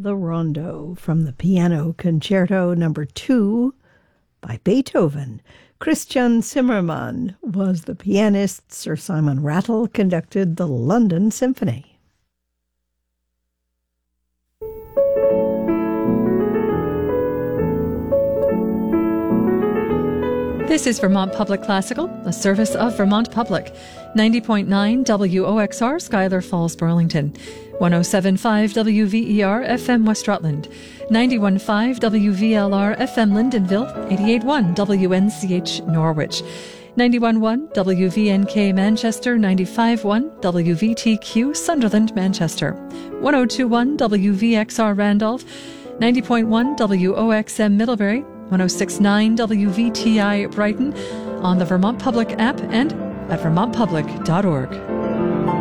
the Rondo from the Piano Concerto No. 2 by Beethoven. Christian Zimmermann was the pianist. Sir Simon Rattle conducted the London Symphony. This is Vermont Public Classical, a service of Vermont Public. 90.9 WOXR, Schuyler Falls, Burlington. 107.5 WVER FM West Rutland. 91.5 WVLR FM Lyndonville. 88.1 WNCH Norwich. 91.1 WVNK Manchester. 95.1 WVTQ Sunderland, Manchester. 102.1 WVXR Randolph. 90.1 WOXM Middlebury. 106.9 WVTI Brighton, on the Vermont Public app and at vermontpublic.org.